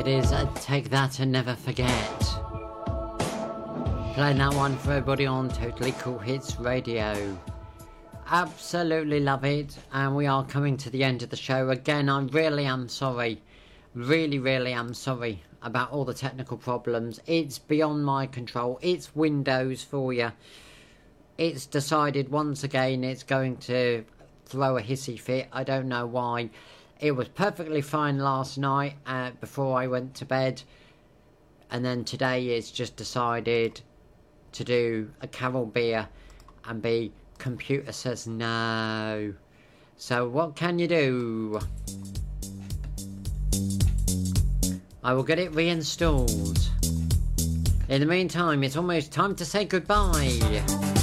It is Take That and Never Forget. Playing that one for everybody on Totally Cool Hits Radio. Absolutely love it. And we are coming to the end of the show. Again, I really am sorry. Really am sorry about all the technical problems. It's beyond my control. It's Windows for you. It's decided once again it's going to throw a hissy fit. I don't know why. It was perfectly fine last night before I went to bed, and then today it's just decided to do a Carol beer and be computer says no. So what can you do? I will get it reinstalled. In the meantime, it's almost time to say goodbye.